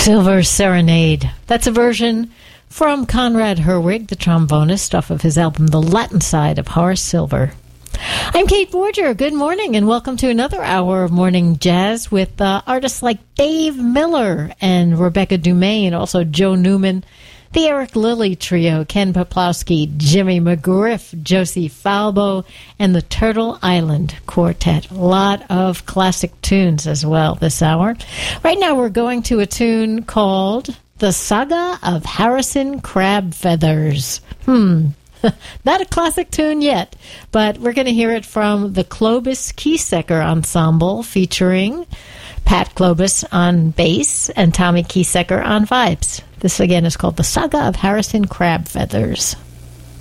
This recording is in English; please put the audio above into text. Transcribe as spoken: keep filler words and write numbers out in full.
Silver Serenade. That's a version from Conrad Herwig, the trombonist, off of his album The Latin Side of Horace Silver. I'm Kate Borger. Good morning, and welcome to another hour of Morning Jazz with uh, artists like Dave Miller and Rebecca Dumaine, also Joe Newman, the Eric Lilly Trio, Ken Poplowski, Jimmy McGriff, Josie Falbo, and the Turtle Island Quartet. A lot of classic tunes as well this hour. Right now we're going to a tune called The Saga of Harrison Crab Feathers. Hmm. Not a classic tune yet, but we're going to hear it from the Clovis Kiesecker Ensemble featuring Pat Clovis on bass and Tommy Kiesecker on vibes. This again is called The Saga of Harrison Crab Feathers.